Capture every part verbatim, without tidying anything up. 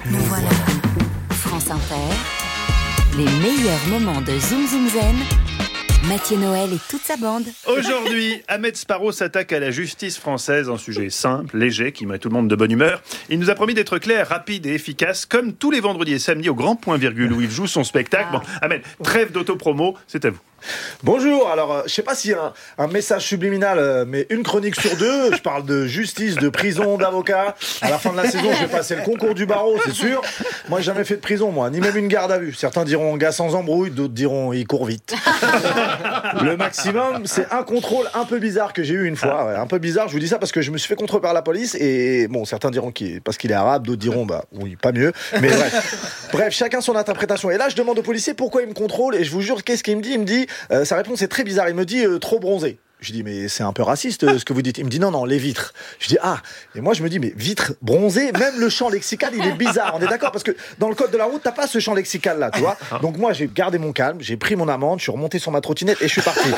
Nous voilà. France Inter, les meilleurs moments de Zoom Zoom Zen. Mathieu Noël et toute sa bande. Aujourd'hui, Ahmed Sparrow s'attaque à la justice française, un sujet simple, léger, qui met tout le monde de bonne humeur. Il nous a promis d'être clair, rapide et efficace, comme tous les vendredis et samedis au Grand Point Virgule où il joue son spectacle. Bon, Ahmed, trêve d'autopromo, c'est à vous. Bonjour, alors euh, je sais pas s'il y a un, un message subliminal, euh, mais une chronique sur deux, je parle de justice, de prison, d'avocat. À la fin de la saison, je vais passer le concours du barreau, c'est sûr. Moi, j'ai jamais fait de prison, moi, ni même une garde à vue. Certains diront gars sans embrouille, d'autres diront il court vite. Le maximum, c'est un contrôle un peu bizarre que j'ai eu une fois. Ouais, un peu bizarre, je vous dis ça parce que je me suis fait contrôler par la police et bon, certains diront qu'il, parce qu'il est arabe, d'autres diront bah oui, pas mieux. Mais bref, bref, chacun son interprétation. Et là, je demande au policier pourquoi il me contrôle et je vous jure, qu'est-ce qu'il me dit ? Il me dit, euh, sa réponse est très bizarre. Il me dit euh, trop bronzé. Je dis mais c'est un peu raciste euh, ce que vous dites. Il me dit non non les vitres. Je dis ah et moi je me dis mais vitres bronzées, même le champ lexical il est bizarre. On est d'accord parce que dans le code de la route t'as pas ce champ lexical là, tu vois. Donc moi j'ai gardé mon calme, j'ai pris mon amende, je suis remonté sur ma trottinette et je suis parti.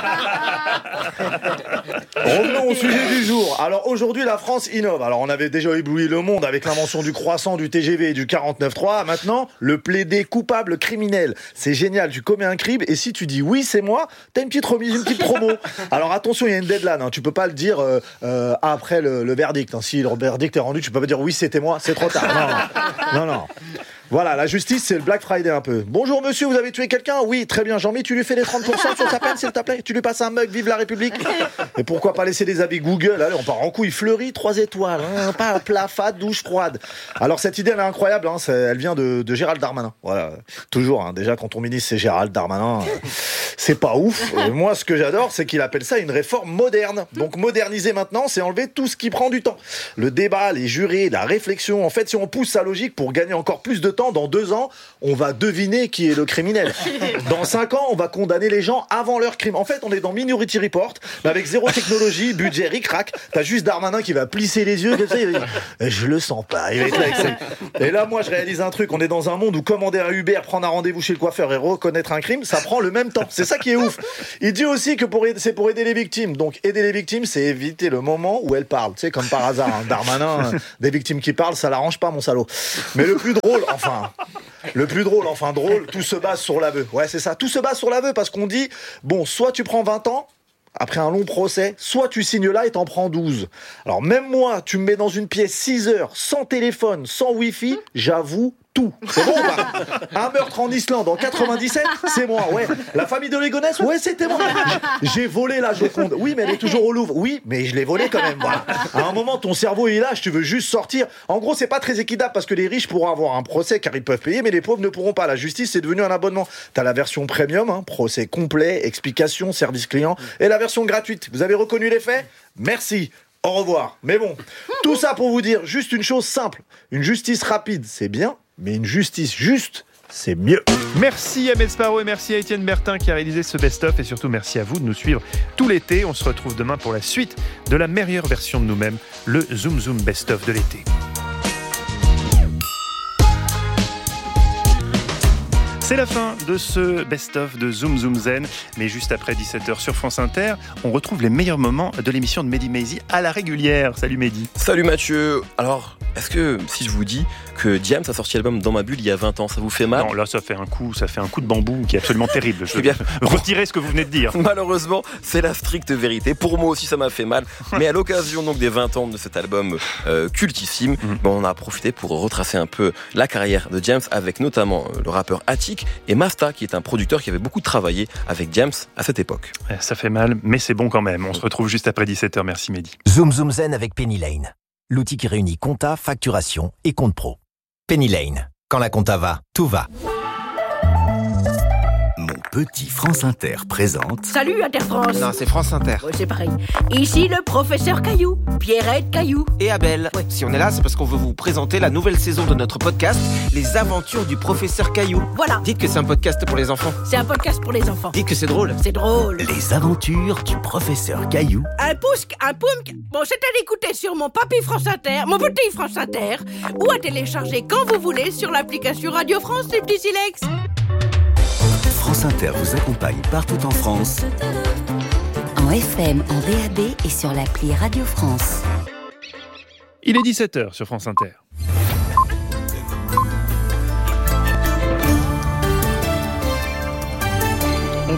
Revenons au sujet du jour. Alors aujourd'hui la France innove. Alors on avait déjà ébloui le monde avec l'invention du croissant, du T G V et du quarante-neuf trois. Maintenant le plaidé coupable criminel. C'est génial, tu commets un crime et si tu dis oui c'est moi, t'as une petite remise, une petite promo. Alors attention, il y a une deadline, hein. Tu peux pas le dire euh, euh, après le, le verdict. Hein. Si le verdict est rendu, tu peux pas dire oui c'était moi, c'est trop tard. Non, non, non. Voilà, la justice, c'est le Black Friday un peu. Bonjour monsieur, vous avez tué quelqu'un ? Oui, très bien. Jean-Mi, tu lui fais les trente pour cent sur sa peine, s'il te plaît ? Tu lui passes un mug, vive la République ? Et pourquoi pas laisser des habits Google ? Allez, on part en couille. Fleury, trois étoiles. Hein, pas un plat, fade, douche froide. Alors cette idée, elle est incroyable. Hein, c'est, elle vient de, de Gérald Darmanin. Voilà, toujours. Hein, déjà, quand ton ministre, c'est Gérald Darmanin, euh, c'est pas ouf. Et moi, ce que j'adore, c'est qu'il appelle ça une réforme moderne. Donc moderniser maintenant, c'est enlever tout ce qui prend du temps. Le débat, les jurés, la réflexion. En fait, si on pousse sa logique pour gagner encore plus de temps, dans deux ans, on va deviner qui est le criminel. Dans cinq ans, on va condamner les gens avant leur crime. En fait, on est dans Minority Report, mais avec zéro technologie, budget ric-rac. T'as juste Darmanin qui va plisser les yeux comme ça. Il va dire, je le sens pas. Il va être là avec ça. Et là, moi, je réalise un truc. On est dans un monde où commander un Uber, prendre un rendez-vous chez le coiffeur et reconnaître un crime, ça prend le même temps. C'est ça qui est ouf. Il dit aussi que pour aider, c'est pour aider les victimes. Donc, aider les victimes, c'est éviter le moment où elles parlent. Tu sais, comme par hasard, hein. Darmanin, des victimes qui parlent, ça l'arrange pas, mon salaud. Mais le plus drôle, enfin... Le plus drôle, enfin drôle, tout se base sur l'aveu. Ouais, c'est ça, tout se base sur l'aveu parce qu'on dit, bon, soit tu prends vingt ans, après un long procès, soit tu signes là et t'en prends douze. Alors même moi, tu me mets dans une pièce six heures, sans téléphone, sans wifi, j'avoue tout. C'est bon ou pas ? Un meurtre en Islande en quatre-vingt-dix-sept, c'est moi, ouais. La famille de Légonesse, ouais, c'était moi. J'ai volé la Joconde. Oui, mais elle est toujours au Louvre. Oui, mais je l'ai volée quand même, voilà. À un moment, ton cerveau il lâche, tu veux juste sortir. En gros, c'est pas très équitable parce que les riches pourront avoir un procès car ils peuvent payer, mais les pauvres ne pourront pas. La justice, c'est devenu un abonnement. T'as la version premium, hein, procès complet, explication, service client, et la version gratuite. Vous avez reconnu les faits ? Merci. Au revoir. Mais bon, tout ça pour vous dire juste une chose simple. Une justice rapide, c'est bien, mais une justice juste, c'est mieux. Merci Ahmed Sparrow et merci à Étienne Bertin qui a réalisé ce best-of et surtout merci à vous de nous suivre tout l'été. On se retrouve demain pour la suite de la meilleure version de nous-mêmes, le Zoom Zoom best-of de l'été. C'est la fin de ce best-of de Zoom Zoom Zen, mais juste après dix-sept heures sur France Inter, on retrouve les meilleurs moments de l'émission de Mehdi Maizi à la régulière. Salut Mehdi. Salut Mathieu. Alors, est-ce que si je vous dis que Diams a sorti l'album Dans ma bulle il y a vingt ans, ça vous fait mal ? Non, là ça fait un coup, ça fait un coup de bambou qui est absolument terrible. Je Eh bien, retirez ce que vous venez de dire. Malheureusement, c'est la stricte vérité. Pour moi aussi, ça m'a fait mal. Mais à l'occasion donc des vingt ans de cet album euh, cultissime, mm-hmm. bon, on a profité pour retracer un peu la carrière de Diams avec notamment euh, le rappeur Attic et Masta, qui est un producteur qui avait beaucoup travaillé avec Diams à cette époque. Ça fait mal, mais c'est bon quand même. On se retrouve juste après dix-sept heures. Merci Mehdi. Zoom Zoom Zen avec Penny Lane. L'outil qui réunit compta, facturation et compte pro. Penny Lane. Quand la compta va, tout va. Mon petit France Inter présente... Salut Inter France. Non, c'est France Inter. Ouais, c'est pareil. Ici le professeur Caillou, Pierrette Caillou. Et Abel. Ouais. Si on est là, c'est parce qu'on veut vous présenter la nouvelle saison de notre podcast, Les Aventures du professeur Caillou. Voilà. Dites que c'est un podcast pour les enfants. C'est un podcast pour les enfants. Dites que c'est drôle. C'est drôle. Les Aventures du professeur Caillou. Un pousque, un poumque. Bon, c'est à l'écouter sur mon papy France Inter, mon petit France Inter, ou à télécharger quand vous voulez sur l'application Radio France, les petits silex. France Inter vous accompagne partout en France. En F M, en D A B et sur l'appli Radio France. Il est dix-sept heures sur France Inter.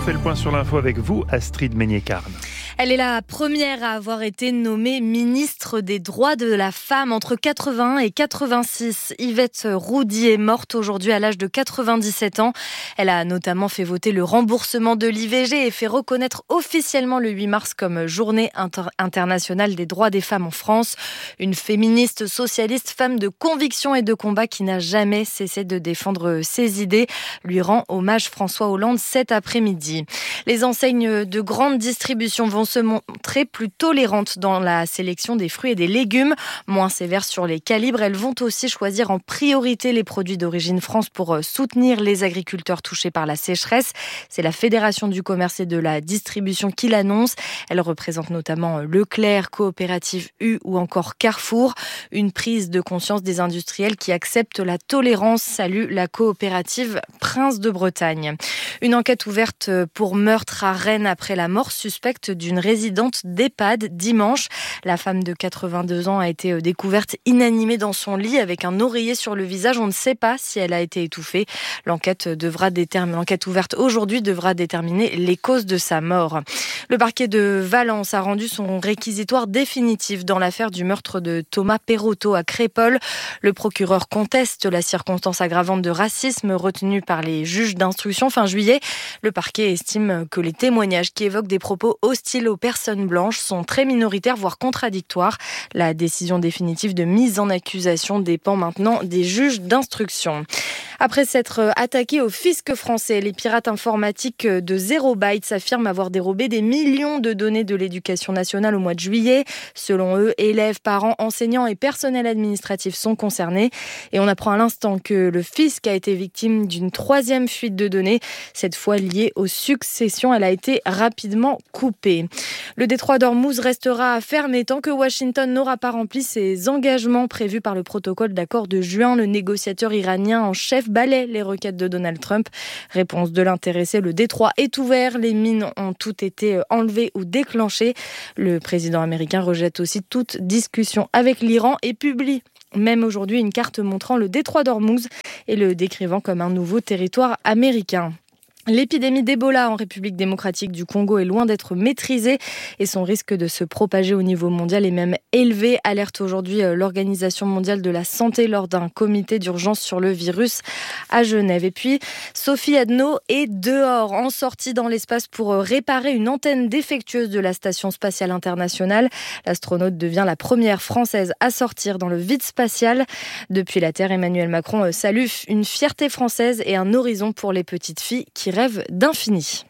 fait le point sur l'info avec vous, Astrid Meignet-Carne. Elle est la première à avoir été nommée ministre des droits de la femme entre quatre-vingt et quatre-vingt-six. Yvette Roudy est morte aujourd'hui à l'âge de quatre-vingt-dix-sept ans. Elle a notamment fait voter le remboursement de l'I V G et fait reconnaître officiellement le huit mars comme journée inter- internationale des droits des femmes en France. Une féministe socialiste, femme de conviction et de combat qui n'a jamais cessé de défendre ses idées, lui rend hommage François Hollande cet après-midi. Les enseignes de grande distribution vont se montrer plus tolérantes dans la sélection des fruits et des légumes, moins sévères sur les calibres. Elles vont aussi choisir en priorité les produits d'origine France pour soutenir les agriculteurs touchés par la sécheresse. C'est la Fédération du commerce et de la distribution qui l'annonce. Elle représente notamment Leclerc, Coopérative U ou encore Carrefour. Une prise de conscience des industriels qui acceptent la tolérance, salue la coopérative Prince de Bretagne. Une enquête ouverte pour meurtre à Rennes après la mort suspecte d'une résidente d'EHPAD dimanche. La femme de quatre-vingt-deux ans a été découverte inanimée dans son lit avec un oreiller sur le visage. On ne sait pas si elle a été étouffée. L'enquête devra déterminer, l'enquête ouverte aujourd'hui devra déterminer les causes de sa mort. Le parquet de Valence a rendu son réquisitoire définitif dans l'affaire du meurtre de Thomas Perotto à Crépol. Le procureur conteste la circonstance aggravante de racisme retenue par les juges d'instruction fin juillet. Le parquet estime que les témoignages qui évoquent des propos hostiles aux personnes blanches sont très minoritaires, voire contradictoires. La décision définitive de mise en accusation dépend maintenant des juges d'instruction. Après s'être attaqués au fisc français, les pirates informatiques de Zero Bytes affirment avoir dérobé des millions de données de l'éducation nationale au mois de juillet. Selon eux, élèves, parents, enseignants et personnel administratif sont concernés. Et on apprend à l'instant que le fisc a été victime d'une troisième fuite de données, cette fois liée aux successions. Elle a été rapidement coupée. Le détroit d'Ormuz restera fermé tant que Washington n'aura pas rempli ses engagements prévus par le protocole d'accord de juin. Le négociateur iranien en chef balaie les requêtes de Donald Trump. Réponse de l'intéressé, le détroit est ouvert. Les mines ont toutes été enlevées ou déclenchées. Le président américain rejette aussi toute discussion avec l'Iran et publie même aujourd'hui une carte montrant le détroit d'Ormuz et le décrivant comme un nouveau territoire américain. L'épidémie d'Ebola en République démocratique du Congo est loin d'être maîtrisée et son risque de se propager au niveau mondial est même élevé, alerte aujourd'hui l'Organisation mondiale de la santé lors d'un comité d'urgence sur le virus à Genève. Et puis, Sophie Adno est dehors, en sortie dans l'espace pour réparer une antenne défectueuse de la Station spatiale internationale. L'astronaute devient la première française à sortir dans le vide spatial. Depuis la Terre, Emmanuel Macron salue une fierté française et un horizon pour les petites filles qui rêve d'infini.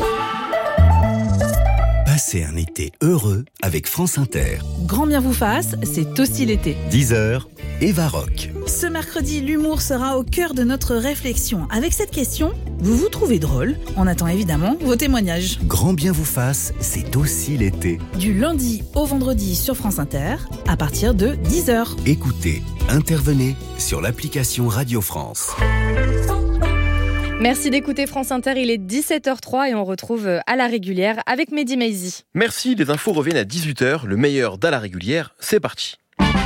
Passez un été heureux avec France Inter. Grand bien vous fasse, c'est aussi l'été. dix heures, Eva Rock. Ce mercredi, l'humour sera au cœur de notre réflexion. Avec cette question, vous vous trouvez drôle? On attend évidemment vos témoignages. Grand bien vous fasse, c'est aussi l'été. Du lundi au vendredi sur France Inter, à partir de dix heures. Écoutez, intervenez sur l'application Radio France. Merci d'écouter France Inter, il est dix-sept heures zéro trois et on retrouve à la régulière avec Mehdi Maizi. Merci, les infos reviennent à dix-huit heures, le meilleur d'à la régulière, c'est parti.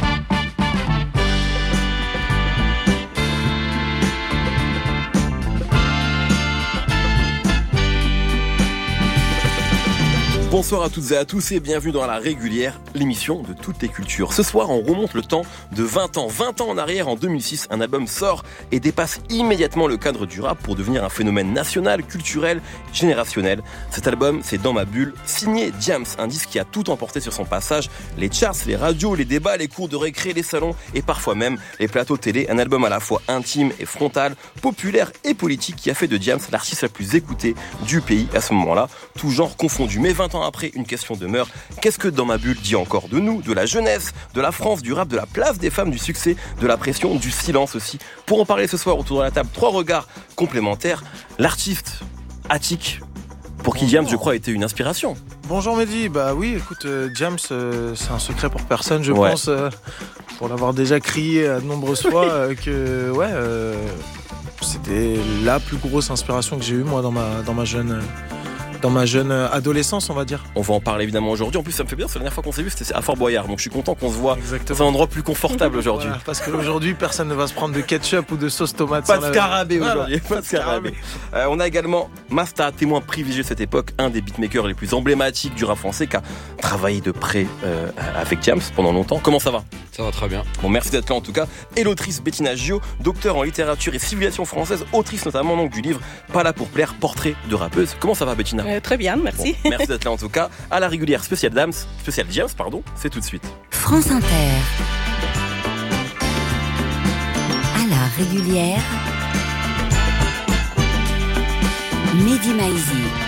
Bonsoir à toutes et à tous et bienvenue dans La Régulière, l'émission de toutes les cultures. Ce soir, on remonte le temps de vingt ans. vingt ans en arrière, en deux mille six, un album sort et dépasse immédiatement le cadre du rap pour devenir un phénomène national, culturel, générationnel. Cet album, c'est Dans ma bulle, signé Diams, un disque qui a tout emporté sur son passage. Les charts, les radios, les débats, les cours de récré, les salons et parfois même les plateaux télé. Un album à la fois intime et frontal, populaire et politique qui a fait de Diams l'artiste la plus écoutée du pays à ce moment-là, tout genre confondu. Mais vingt ans après, une question demeure. Qu'est-ce que Dans ma bulle dit encore de nous, de la jeunesse, de la France, du rap, de la place des femmes, du succès, de la pression, du silence aussi? Pour en parler ce soir autour de la table, trois regards complémentaires. L'artiste Attic, pour qui Diams, je crois, était une inspiration. Bonjour Mehdi, bah oui, écoute, euh, Diams, euh, c'est un secret pour personne, je ouais. pense, euh, pour l'avoir déjà crié à de nombreuses fois, euh, que ouais, euh, c'était la plus grosse inspiration que j'ai eue moi dans ma, dans ma jeune... dans ma jeune adolescence, on va dire. On va en parler évidemment aujourd'hui. En plus, ça me fait bien, c'est la dernière fois qu'on s'est vu, c'était à Fort Boyard. Donc je suis content qu'on se voit Exactement. dans un endroit plus confortable aujourd'hui. Voilà, parce qu'aujourd'hui, personne ne va se prendre de ketchup ou de sauce tomate. Pas sans de la- scarabée Voilà, aujourd'hui. Pas de scarabée. Euh, on a également Masta, témoin privilégié de cette époque, un des beatmakers les plus emblématiques du rap français, qui a travaillé de près euh, avec Diams pendant longtemps. Comment ça va? Ça va très bien. Bon, merci d'être là en tout cas. Et l'autrice Bettina Gio, docteur en littérature et civilisation française, autrice notamment donc du livre Pas là pour plaire, portrait de rappeuse. Comment ça va, Bettina? Euh, Très bien, merci. Bon, merci d'être là en tout cas. À la régulière spéciale Diams, spéciale Diams, pardon, c'est tout de suite. France Inter. À la régulière. Mehdi Maizi.